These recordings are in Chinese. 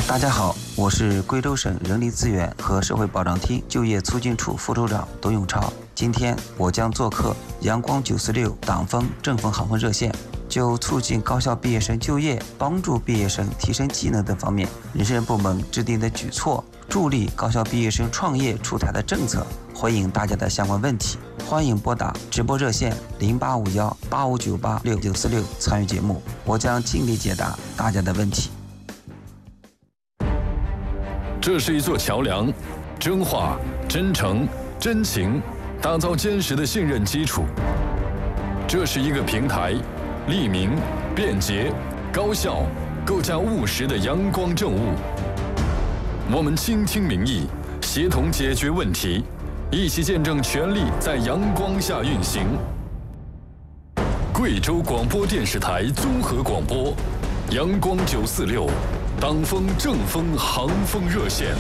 大家好，我是贵州省人力资源和社会保障厅就业促进处副处长董永超。今天我将做客阳光946党风正风行风热线，就促进高校毕业生就业、帮助毕业生提升技能等方面，人事部门制定的举措，助力高校毕业生创业出台的政策，回应大家的相关问题。欢迎拨打直播热线085185986946参与节目，我将尽力解答大家的问题。 这是一座桥梁，真话、真诚、真情，打造坚实的信任基础。这是一个平台，利民、便捷、高效，构架务实的阳光政务。我们倾听民意，协同解决问题，一起见证权力在阳光下运行。贵州广播电视台综合广播，阳光946。党风正风行风热线。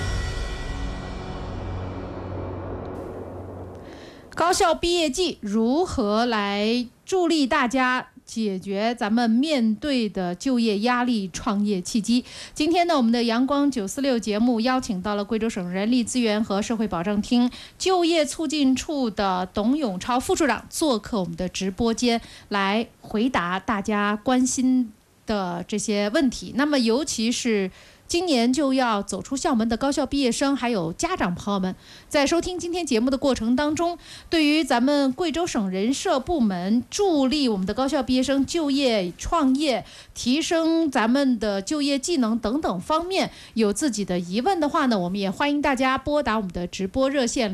高校毕业季如何来助力大家解决咱们面对的就业压力、创业契机？今天呢，我们的阳光946节目邀请到了贵州省人力资源和社会保障厅就业促进处的董永超副处长做客我们的直播间，来回答大家关心的这些问题。那么尤其是今年就要走出校门的高校毕业生还有家长朋友们，在收听今天节目的过程当中，对于咱们贵州省人社部门助力我们的高校毕业生就业创业、提升咱们的就业技能等等方面有自己的疑问的话呢，我们也欢迎大家拨打我们的直播热线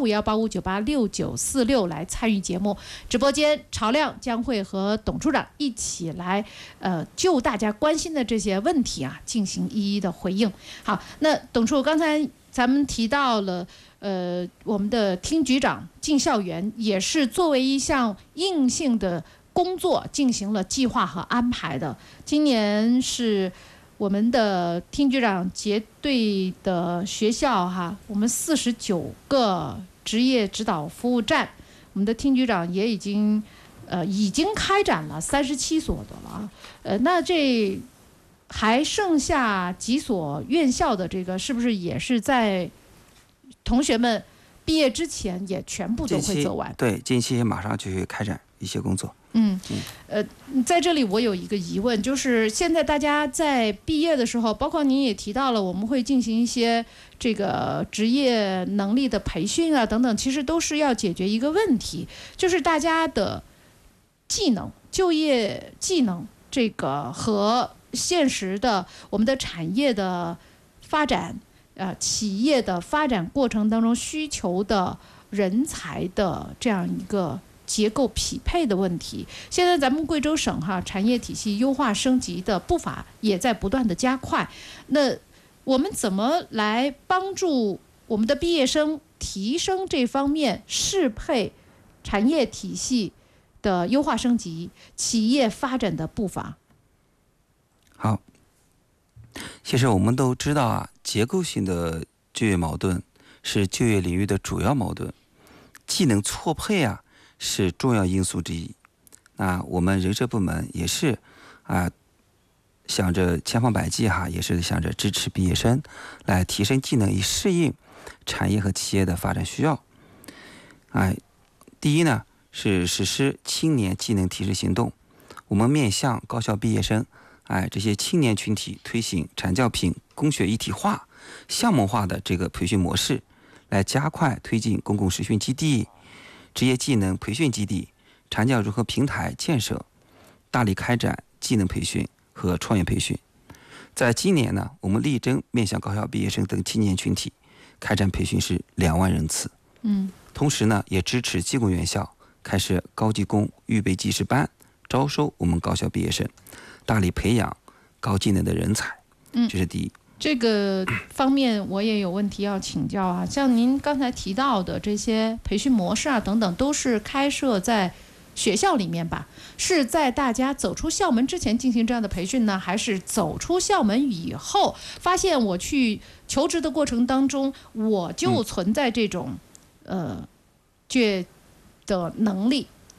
085185986946来参与节目。直播间朝亮将会和董处长一起来就大家关心的这些问题啊进行一一的回应。好，那董处，刚才咱们提到了我们的厅局长进校园也是作为一项硬性的工作进行了计划和安排的。今年是我们的厅局长结对的学校哈，我们49个职业指导服务站，我们的厅局长也已经开展了37所的了。那这还剩下几所院校的这个是不是也是在同学们毕业之前也全部都会走完？ 对，近期马上就会开展一些工作。 在这里我有一个疑问，就是现在大家在毕业的时候，包括您也提到了，我们会进行一些这个职业能力的培训啊等等，其实都是要解决一个问题，就是大家的技能、就业技能这个和现实的我们的产业的发展，企业的发展过程当中需求的人才的这样一个结构匹配的问题。现在咱们贵州省产业体系优化升级的步伐也在不断的加快。那我们怎么来帮助我们的毕业生提升这方面适配产业体系的优化升级、企业发展的步伐？ 好，其实我们都知道结构性的就业矛盾是就业领域的主要矛盾，技能错配是重要因素之一。那我们人社部门也是想着千方百计也是想着支持毕业生来提升技能，以适应产业和企业的发展需要。第一呢是实施青年技能提升行动，我们面向高校毕业生这些青年群体推行产教品工学一体化、项目化的这个培训模式，来加快推进公共实训基地、职业技能培训基地、产教融合平台建设，大力开展技能培训和创业培训。在今年呢，我们力争面向高校毕业生等青年群体开展培训是2万人次。同时呢，也支持技工院校开设高技工预备技师班，招收我们高校毕业生，大力培养高技能的人才。这是第一。 这个方面我也有问题要请教像您刚才提到的这些培训模式等等，都是开设在学校里面吧？是在大家走出校门之前进行这样的培训呢，还是走出校门以后发现我去求职的过程当中我就存在这种就业的能力，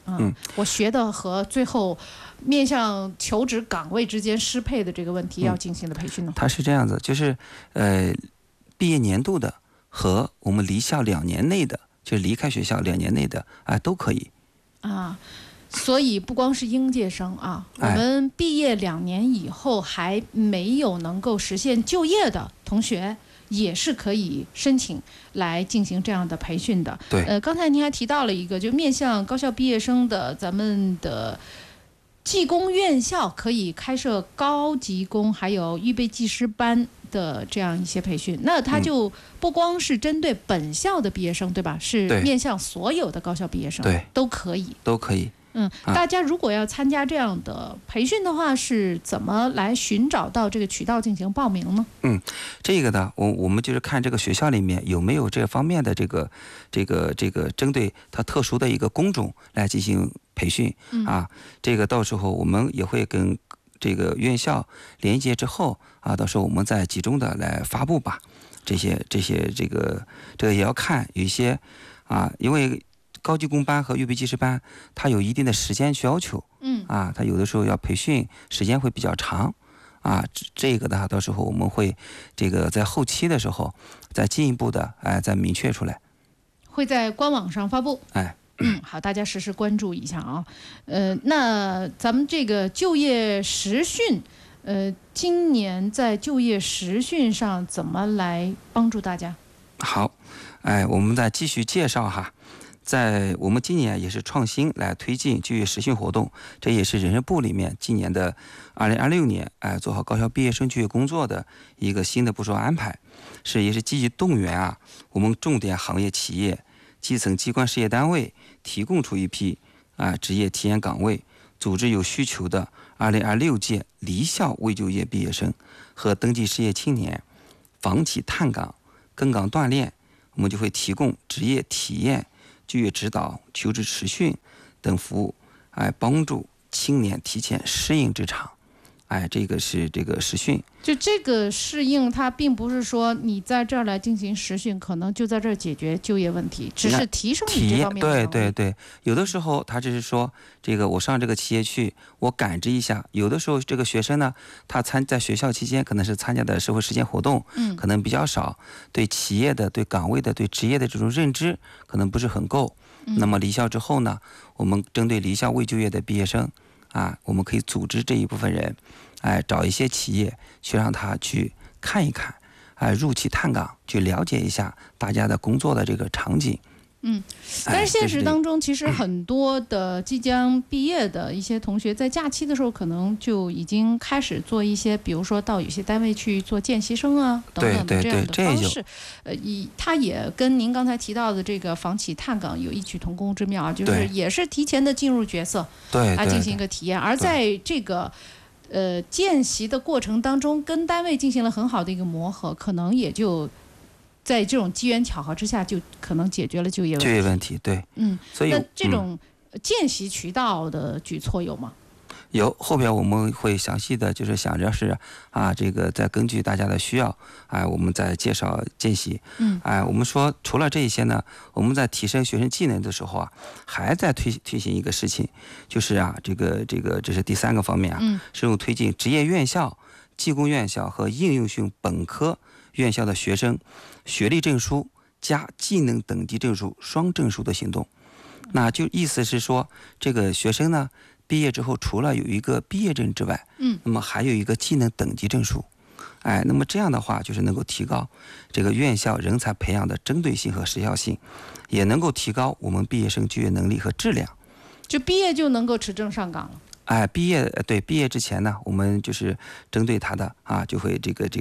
我学的和最后面向求职岗位之间适配的这个问题要进行的培训呢？ 它是这样子，就是毕业年度的和我们离校2年内的，就是离开学校2年内的都可以啊。所以不光是应届生我们毕业2年以后还没有能够实现就业的同学，也是可以申请来进行这样的培训的。 对， 刚才您还提到了一个，就面向高校毕业生的，咱们的技工院校可以开设高级工还有预备技师班的这样一些培训，那它就不光是针对本校的毕业生，对吧？是面向所有的高校毕业生， 对， 都可以， 都可以。 大家如果要参加这样的培训的话，是怎么来寻找到这个渠道进行报名呢？ 这个呢，我们就是看这个学校里面有没有这方面的这个针对它特殊的一个工种来进行培训这个到时候我们也会跟这个院校连接之后到时候我们再集中的来发布吧。这个也要看有一些因为高级工班和预备技师班，它有一定的时间要求，它有的时候要培训时间会比较长，这个的到时候我们会这个在后期的时候再进一步的再明确出来， 会在官网上发布。好，大家实时关注一下啊。那咱们这个就业实训，今年在就业实训上怎么来帮助大家？ 好，我们再继续介绍哈。在我们今年也是创新来推进就业实训活动，这也是人事部里面今年的2026年做好高校毕业生就业工作的一个新的部署安排，也是积极动员我们重点行业企业、基层机关事业单位提供出一批职业体验岗位，组织有需求的2026届离校未就业毕业生和登记失业青年房企探岗、跟岗锻炼，我们就会提供职业体验、就业指导、求职实训等服务，帮助青年提前适应职场。这个是这个实训。 就这个适应，它并不是说你在这儿来进行实训，可能就在这儿解决就业问题，只是提升你这方面的能力。 对，有的时候他只是说，这个我上这个企业去，我感知一下。有的时候这个学生呢，他在学校期间可能是参加的社会实践活动，可能比较少，对企业的、对岗位的、对职业的这种认知可能不是很够。那么离校之后呢，我们针对离校未就业的毕业生我们可以组织这一部分人，找一些企业去让他去看一看，入企探岗，去了解一下大家的工作的这个场景。 但是现实当中，其实很多的即将毕业的一些同学，在假期的时候，可能就已经开始做一些，比如说到有些单位去做见习生等等的这样的方式。它也跟您刚才提到的这个房企探岗有异曲同工之妙就是也是提前的进入角色，进行一个体验。而在这个见习的过程当中，跟单位进行了很好的一个磨合，可能也就在这种机缘巧合之下，就可能解决了就业问题。 对，所以那这种见习渠道的举措有吗？ 有，后边我们会详细的就是想着是这个再根据大家的需要我们再介绍见习。我们说除了这一些呢，我们在提升学生技能的时候还在推行一个事情，就是这是第3个方面是用推进职业院校、技工院校和应用性本科院校的学生学历证书加技能等级证书双证书的行动。那就意思是说，这个学生呢毕业之后，除了有一个毕业证之外，那么还有一个技能等级证书。那么这样的话，就是能够提高这个院校人才培养的针对性和时效性，也能够提高我们毕业生就业能力和质量。 就毕业就能够持证上岗了。 毕业之前呢，我们就是针对他的就会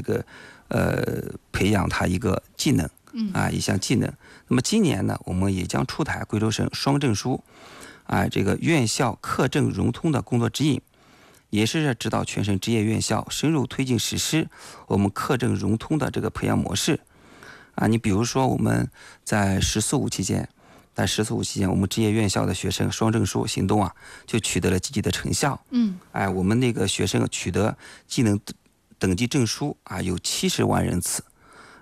培养他一个技能，一项技能。那么今年呢，我们也将出台贵州省双证书，这个院校课证融通的工作指引，也是指导全省职业院校深入推进实施我们课证融通的这个培养模式。你比如说我们在14-5期间，我们职业院校的学生双证书行动就取得了积极的成效。我们那个学生取得技能等级证书有70万人次。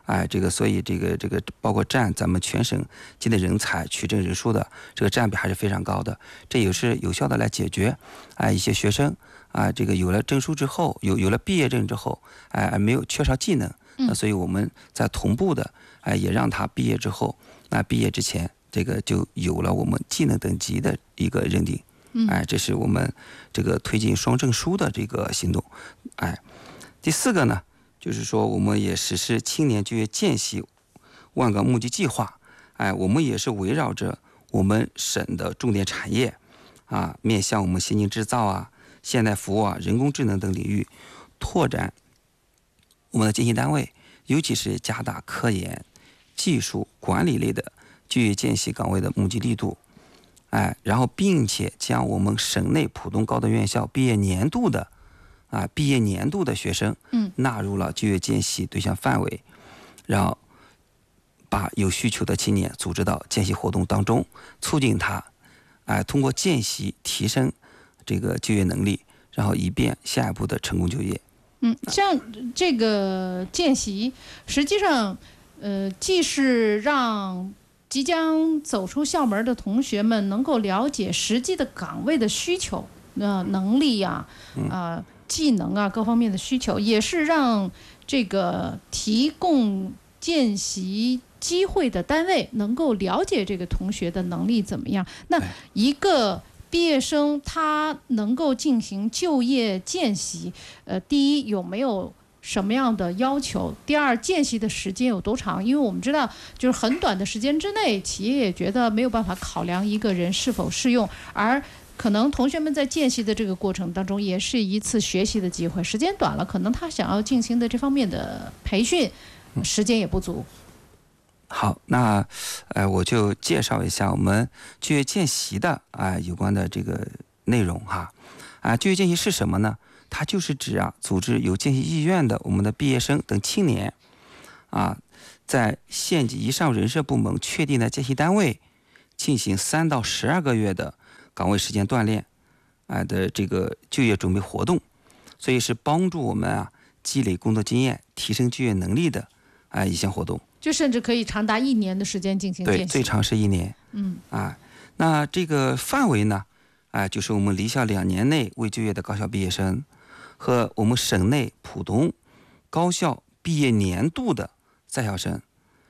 这个所以这个包括占咱们全省境内人才取证人数的这个占比还是非常高的，这也是有效的来解决一些学生这个有了证书之后，有了毕业证之后没有缺少技能，所以我们在同步的也让他毕业之后毕业之前这个就有了我们技能等级的一个认定，这是我们这个推进双证书的这个行动。第4个呢，就是说我们也实施青年就业见习万岗募集计划，我们也是围绕着我们省的重点产业面向我们先进制造现代服务人工智能等领域，拓展我们的见习单位，尤其是加大科研、技术、管理类的就业见习岗位的募集力度，然后并且将我们省内普通高等院校毕业年度的学生纳入了就业见习对象范围，然后把有需求的青年组织到见习活动当中，促进他通过见习提升这个就业能力，然后以便下一步的成功就业。 像这个见习，实际上既是让即将走出校门的同学们能够了解实际的岗位的需求、能力技能各方面的需求，也是让这个提供见习机会的单位能够了解这个同学的能力怎么样。那一个毕业生他能够进行就业见习，第一有没有什么样的要求？第二，见习的时间有多长？因为我们知道，就是很短的时间之内，企业也觉得没有办法考量一个人是否适用，而可能同学们在见习的这个过程当中，也是一次学习的机会。时间短了，可能他想要进行的这方面的培训，时间也不足。 好，那我就介绍一下我们就业见习的有关的这个内容就业见习是什么呢？它就是指组织有见习意愿的我们的毕业生等青年在县级以上人社部门确定的见习单位进行3到12个月的岗位时间锻炼的这个就业准备活动，所以是帮助我们积累工作经验、提升就业能力的一项活动。 就甚至可以长达1年的时间进行见习。 对，最长是1年。那这个范围呢，就是我们离校2年内未就业的高校毕业生和我们省内普通高校毕业年度的在校生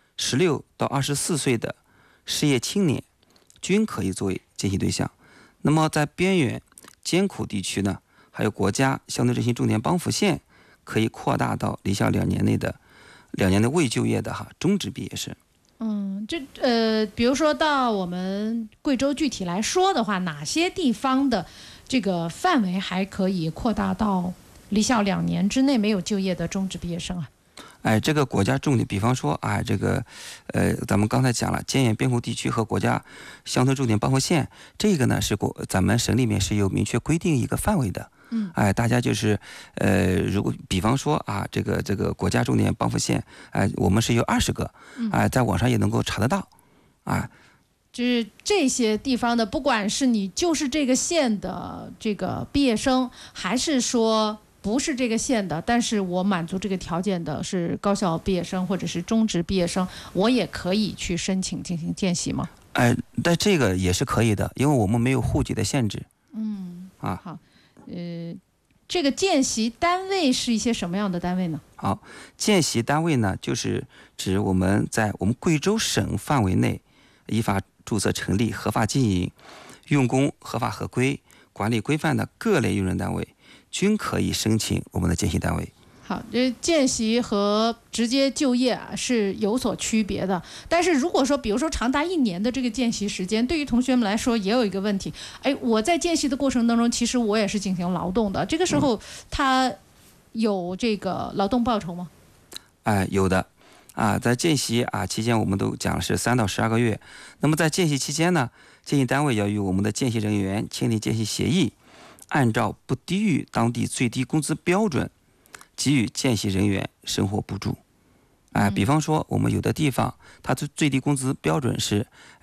，16到24岁的失业青年均可以作为见习对象。那么在边远艰苦地区呢，还有国家乡村振兴重点帮扶县，可以扩大到离校2年内未就业的中职毕业生。 比如说到我们贵州具体来说的话，哪些地方的这个范围还可以扩大到离校2年之内没有就业的中职毕业生这个国家重点，比方说这个咱们刚才讲了，边远边苦地区和国家乡村重点帮扶县，这个呢是咱们省里面是有明确规定一个范围的。大家就是如果比方说这个国家重点帮扶县，我们是有20个，在网上也能够查得到， 就是这些地方的，不管是你就是这个县的这个毕业生，还是说不是这个县的，但是我满足这个条件的是高校毕业生或者是中职毕业生，我也可以去申请进行见习吗？ 但这个也是可以的，因为我们没有户籍的限制。 好。这个见习单位是一些什么样的单位呢？ 好，见习单位呢，就是指我们在我们贵州省范围内依法注册成立、合法经营、用工合法合规、管理规范的各类用人单位，均可以申请我们的见习单位。 好，这见习和直接就业是有所区别的。但是如果说，比如说长达1年的这个见习时间，对于同学们来说也有一个问题，我在见习的过程当中，其实我也是进行劳动的，这个时候他有这个劳动报酬吗？ 有的。在见习期间，我们都讲是3到12个月。那么在见习期间呢，见习单位要与我们的见习人员签订见习协议，按照不低于当地最低工资标准给予见习人员生活补助。比方说我们有的地方它的最低工资标准是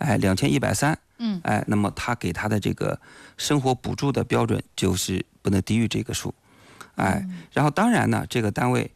2130，那么他给他的这个生活补助的标准就是不能低于这个数。然后当然呢，这个单位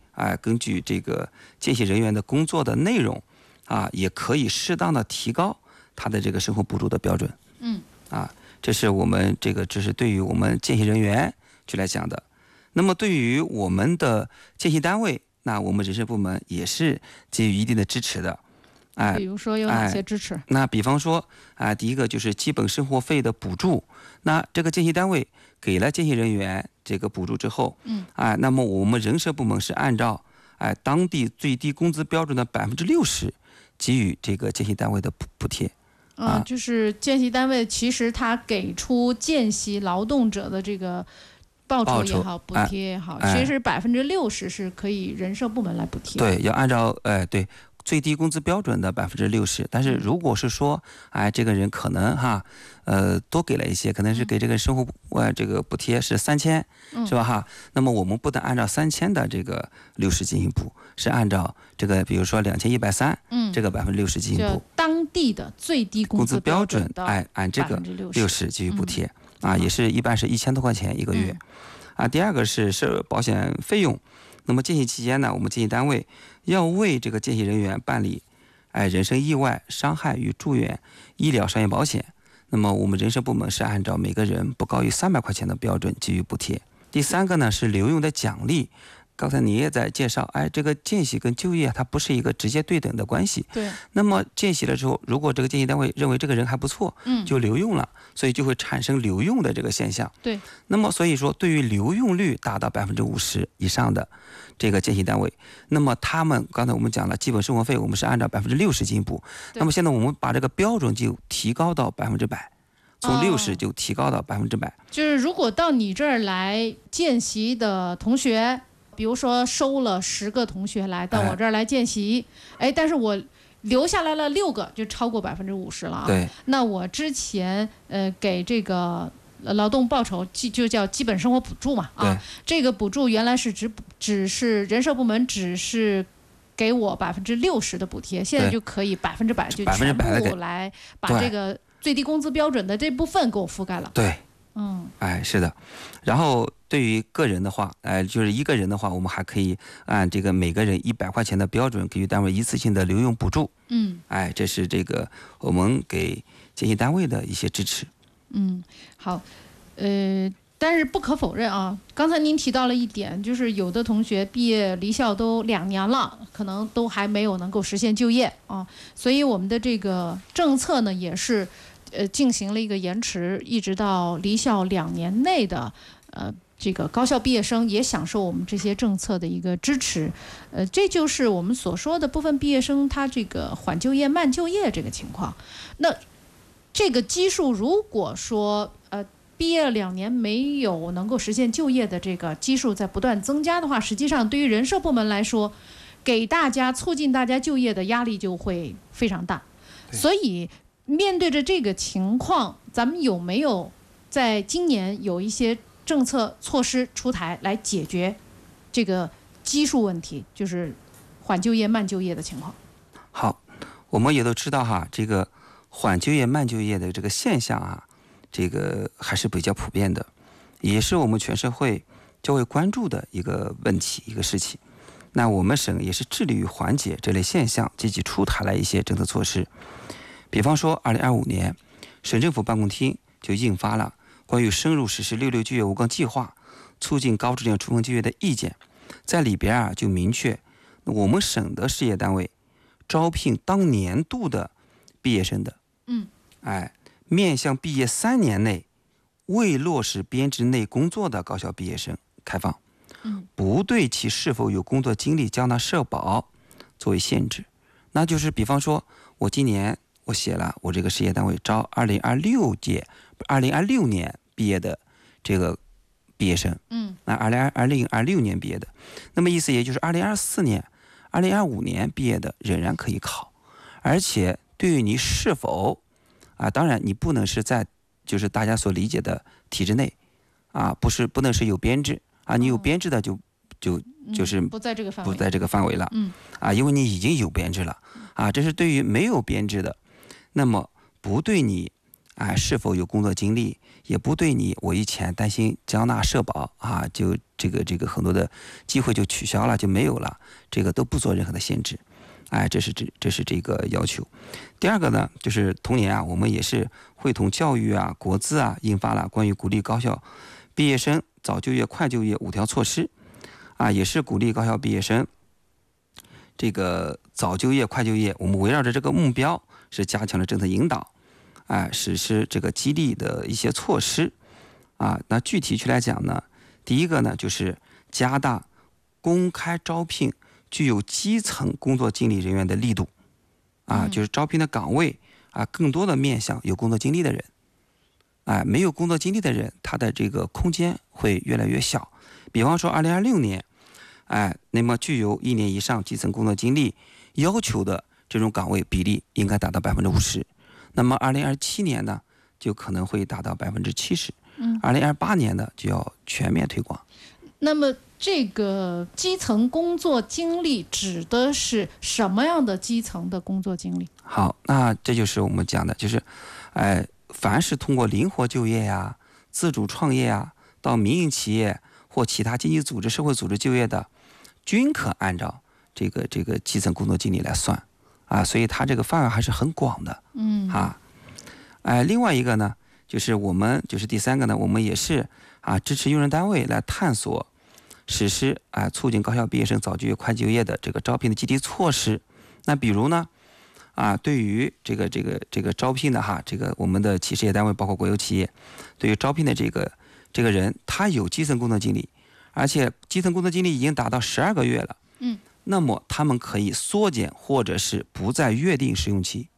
根据这个见习人员的工作的内容也可以适当的提高他的这个生活补助的标准。这是我们这是对于我们见习人员去来讲的。那么对于我们的见习单位，那我们人事部门也是给予一定的支持的。 比如说有哪些支持？ 那比方说第一个就是基本生活费的补助。那这个见习单位给了见习人员这个补助之后，那么我们人事部门是按照当地最低工资标准的60%给予这个见习单位的补贴。 就是见习单位其实他给出见习劳动者的这个报酬也好，补贴也好，其实60%是可以人事部门来补贴。 对，要按照对最低工资标准的60%。但是如果是说这个人可能多给了一些，可能是给这个生活这个补贴是3000，是吧那么我们不能按照3000的这个60进行补，是按照这个比如说2130，这个60%进行补。 当地的最低工资标准的按这个60给予补贴也是一般是1000多块钱一个月。第二个是保险费用。那么见习期间呢，我们见习单位要为这个见习人员办理人身意外伤害与住院医疗商业保险。那么我们人事部门是按照每个人不高于300块钱的标准给予补贴。第三个呢是留用的奖励。刚才你也在介绍，这个见习跟就业它不是一个直接对等的关系。 对。 那么见习了之后，如果这个见习单位认为这个人还不错，就留用了，所以就会产生留用的这个现象。 对。 那么所以说，对于留用率达到50%以上的这个见习单位，那么他们刚才我们讲了，基本生活费我们是按照60%进行补。那么现在我们把这个标准就提高到100%。从60就提高到100%。 就是如果到你这儿来见习的同学，比如说收了10个同学来到我这儿来见习，但是我留下来了6个，就超过50%了对。 那我之前给这个劳动报酬就叫基本生活补助嘛这个补助原来是只是人事部门只是给我60%的补贴，现在就可以100%就全部来把这个最低工资标准的这部分给我覆盖了。 对。是的。然后对于个人的话，就是一个人的话，我们还可以按这个每个人100块钱的标准给予单位一次性的留用补助。这是这个我们给见习单位的一些支持。 好，但是不可否认刚才您提到了一点，就是有的同学毕业离校都2年了，可能都还没有能够实现就业所以我们的这个政策呢也是进行了一个延迟，一直到离校2年内的这个高校毕业生也享受我们这些政策的一个支持。这就是我们所说的部分毕业生他这个缓就业慢就业这个情况。那这个基数如果说毕业2年没有能够实现就业的这个基数在不断增加的话，实际上对于人事部门来说，给大家促进大家就业的压力就会非常大。所以面对着这个情况，咱们有没有在今年有一些政策措施出台来解决这个基数问题，就是缓就业慢就业的情况？ 好，我们也都知道这个缓就业慢就业的这个现象这个还是比较普遍的，也是我们全社会较为关注的一个问题一个事情。那我们省也是致力于缓解这类现象，积极出台了一些政策措施。比方说2025年省政府办公厅就印发了关于深入实施66就业5杠计划，促进高质量充分就业的意见。在里边就明确我们省的事业单位招聘当年度的毕业生的面向毕业3年内未落实编制内工作的高校毕业生开放，不对其是否有工作经历缴纳社保作为限制。那就是比方说我今年我写了我这个事业单位招2026年毕业的这个毕业生，那2026年毕业的，那么意思也就是2024年、2025年毕业的仍然可以考，而且对于你是否当然你不能是在就是大家所理解的体制内不能是有编制你有编制的就是不在这个范围了，因为你已经有编制了这是对于没有编制的，那么不对你是否有工作经历，也不对你我以前担心交纳社保就这个很多的机会就取消了，就没有了，这个都不做任何的限制。这是这个要求。第二个呢，就是同年我们也是会同教育国资印发了关于鼓励高校毕业生早就业快就业5条措施也是鼓励高校毕业生这个早就业快就业。我们围绕着这个目标是加强了政策引导实施这个激励的一些措施那具体去来讲呢，第一个呢就是加大公开招聘具有基层工作经历人员的力度就是招聘的岗位更多的面向有工作经历的人没有工作经历的人，他的这个空间会越来越小。比方说2026年那么具有1年以上基层工作经历要求的这种岗位比例应该达到50%，那么2027年呢就可能会达到70%， 2028年呢就要全面推广。 那么这个基层工作经历指的是什么样的基层的工作经历？ 好，那这就是我们讲的，就是凡是通过灵活就业自主创业到民营企业或其他经济组织社会组织就业的，均可按照这个基层工作经历来算所以它这个范围还是很广的。另外一个呢，就是第三个呢，我们也是支持用人单位来探索实施促进高校毕业生早就业快就业的这个招聘的激励措施。那比如呢对于这个招聘的这个我们的企事业单位包括国有企业，对于招聘的这个人，他有基层工作经历，而且基层工作经历已经达到12个月了，那么他们可以缩减或者是不再约定试用期。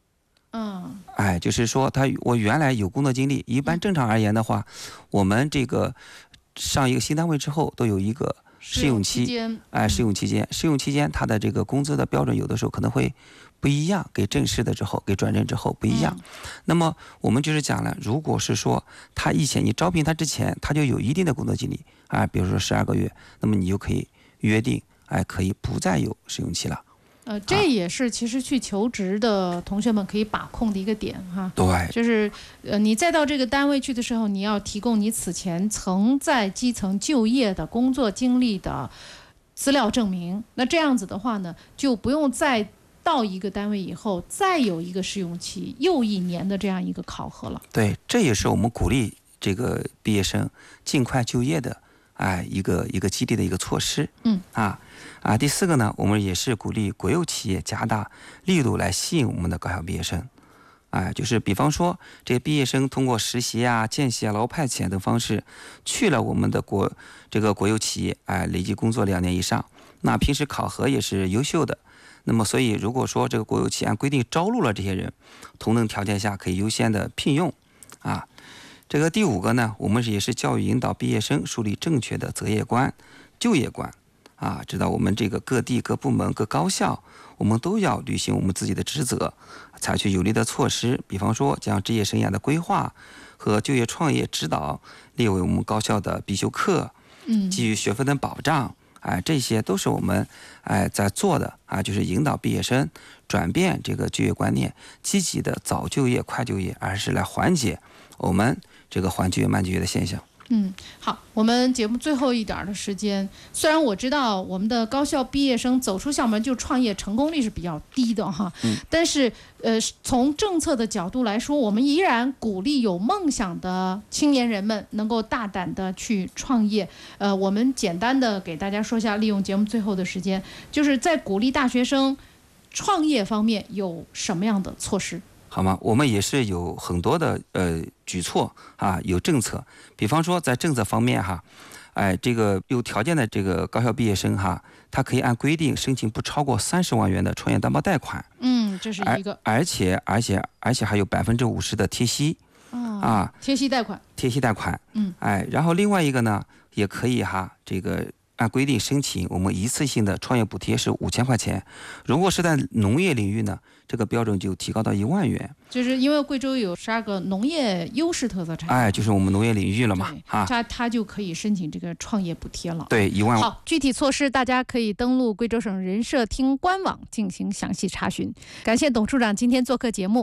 就是说我原来有工作经历，一般正常而言的话，我们这个上一个新单位之后都有一个试用期，试用期间他的这个工资的标准有的时候可能会不一样，给正式的之后给转正之后不一样。那么我们就是讲了，如果是说他以前你招聘他之前他就有一定的工作经历比如说12个月，那么你就可以约定可以不再有试用期了。 这也是其实去求职的同学们可以把控的一个点对， 就是你再到这个单位去的时候，你要提供你此前曾在基层就业的工作经历的资料证明。那这样子的话呢，就不用再到一个单位以后再有一个试用期，又1年的这样一个考核了。 对，这也是我们鼓励这个毕业生尽快就业的一个激励的一个措施。第四个呢，我们也是鼓励国有企业加大力度来吸引我们的高校毕业生。就是比方说这些毕业生通过实习见习劳务派遣等方式去了我们的国有企业累计工作2年以上，那平时考核也是优秀的。那么所以如果说这个国有企业按规定招录了这些人，同等条件下可以优先的聘用这个第5个呢，我们也是教育引导毕业生树立正确的择业观、就业观知道我们这个各地各部门各高校，我们都要履行我们自己的职责，采取有力的措施，比方说将职业生涯的规划和就业创业指导列为我们高校的必修课，给予学分的保障这些都是我们在做的就是引导毕业生转变这个就业观念，积极的早就业快就业，而是来缓解我们这个缓就业慢就业的现象。 好，我们节目最后一点的时间，虽然我知道我们的高校毕业生走出校门就创业成功率是比较低的但是从政策的角度来说，我们依然鼓励有梦想的青年人们能够大胆的去创业。我们简单的给大家说一下，利用节目最后的时间，就是在鼓励大学生创业方面有什么样的措施？ 好吗？我们也是有很多的举措有政策。比方说在政策方面这个有条件的这个高校毕业生他可以按规定申请不超过30万元的创业担保贷款。 这是一个。 而且还有50%的贴息贴息贷款。 然后另外一个呢，也可以这个按规定申请我们一次性的创业补贴是5000块钱。如果是在农业领域呢，这个标准就提高到1万元。 就是因为贵州有12个农业优势特色产业， 就是我们农业领域了嘛， 他就可以申请这个创业补贴了。 对，1万。 好，具体措施大家可以登录贵州省人社厅官网进行详细查询。感谢董处长今天做客节目。